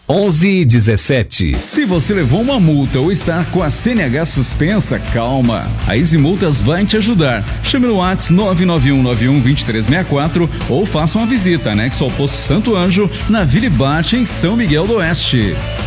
11:17. Se você levou uma multa ou está com a CNH suspensa, calma. A Easy Multas vai te ajudar. Chame no WhatsApp 991912364 ou faça uma visita anexo ao Posto Santo Anjo, na Vila Ibate, em São Miguel do Oeste.